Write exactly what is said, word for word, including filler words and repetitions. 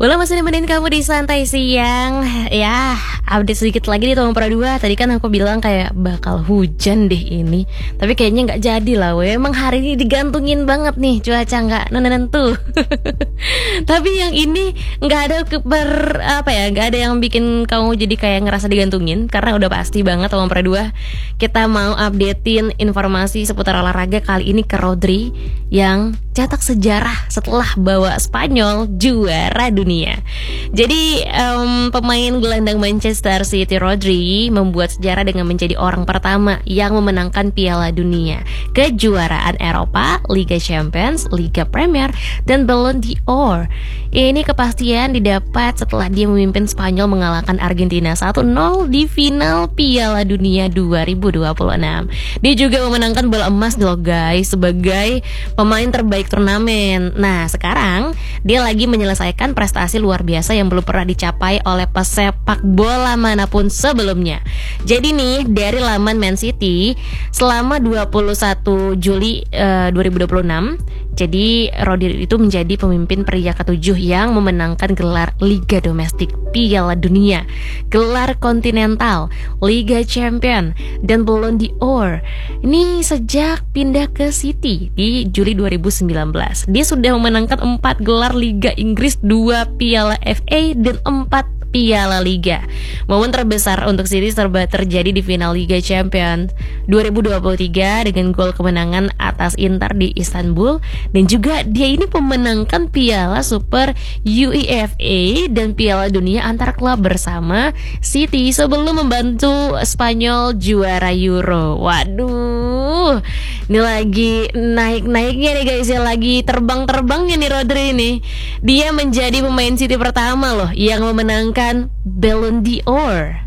Boleh masih nemenin kamu di santai siang. Ya, update sedikit lagi di Tuang Pra dua. Tadi kan aku bilang kayak bakal hujan deh ini, tapi kayaknya nggak jadi lah we. Emang hari ini digantungin banget nih, cuaca nggak nentu. Tapi yang ini nggak ada keber apa ya, nggak ada yang bikin kamu jadi kayak ngerasa digantungin, karena udah pasti banget Tuang Pra dua. Kita mau updatein informasi seputar olahraga kali ini ke Rodri yang cetak sejarah setelah bawa Spanyol juara dunia. Jadi um, pemain gelandang Manchester City Rodri membuat sejarah dengan menjadi orang pertama yang memenangkan Piala Dunia, kejuaraan Eropa, Liga Champions, Liga Premier, dan Ballon d'Or. Ini kepastian didapat setelah dia memimpin Spanyol mengalahkan Argentina satu nol di final Piala Dunia dua ribu dua puluh enam. Dia juga memenangkan bola emas loh guys sebagai pemain terbaik turnamen. Nah sekarang dia lagi menyelesaikan prestasi luar biasa yang belum pernah dicapai oleh pesepak bola manapun sebelumnya. Jadi nih dari laman Man City selama dua puluh satu Juli uh, dua ribu dua puluh enam, jadi Rodri itu menjadi pemimpin pria ketujuh yang memenangkan gelar Liga Domestik, Piala Dunia, gelar Kontinental, Liga Champion, dan Ballon d'Or. Ini sejak pindah ke City di Juli dua ribu sembilan belas. Dia sudah memenangkan empat gelar Liga Inggris, dua Piala F A, dan empat Piala Liga. Momen terbesar untuk City serba terjadi di final Liga Champions dua ribu dua puluh tiga dengan gol kemenangan atas Inter di Istanbul, dan juga dia ini memenangkan Piala Super UEFA dan Piala Dunia antar klub bersama City sebelum membantu Spanyol juara Euro. Waduh, ini lagi naik-naiknya nih guys ya, lagi terbang-terbangnya nih Rodri ini. Dia menjadi pemain City pertama loh yang memenangkan Ballon d'Or.